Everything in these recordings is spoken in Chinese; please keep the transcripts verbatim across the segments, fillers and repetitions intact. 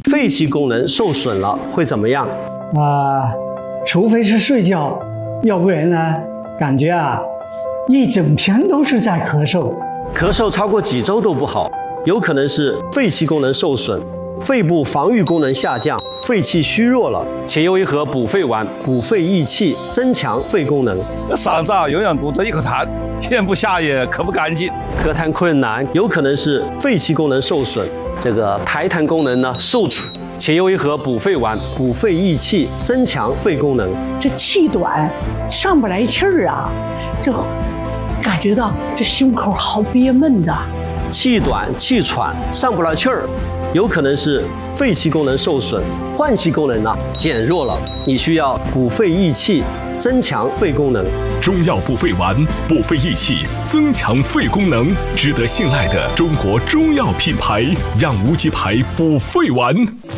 肺气功能受损了会怎么样？ 啊、除非是睡觉，要不然呢，感觉啊，一整天都是在咳嗽。 咳嗽超过几周都不好，有可能是肺气功能受损，肺部防御功能下降，肺气虚弱了。且用一盒补肺丸，补肺益气，增强肺功能。 嗓子啊，永远堵着一口痰，咽不下也咳不干净。 咳痰困难，有可能是肺气功能受损，这个排痰功能呢受阻。且用一盒补肺丸，补肺益气，增强肺功能。 这气短，上不来气儿啊，就感觉到这胸口好憋闷的。 气短、气喘、上不来气儿，有可能是肺气功能受损，换气功能呢减弱了。你需要补肺益气，增强肺功能。 中药补肺丸，补肺益气，增强肺功能，值得信赖的中国中药品牌养无极牌补肺丸。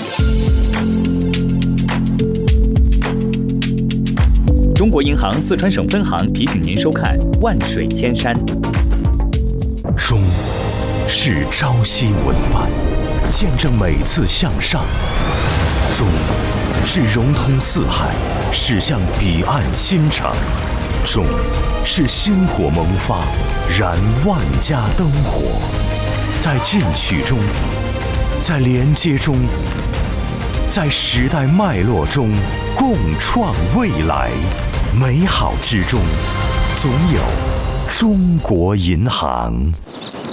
中国银行四川省分行提醒您收看《万水千山》。 中是朝夕文脉，见证每次向上；中是融通四海，驶向彼岸新城；中是星火萌发，燃万家灯火。在进取中，在连接中，在时代脉络中共创未来。美好之中，总有中国银行。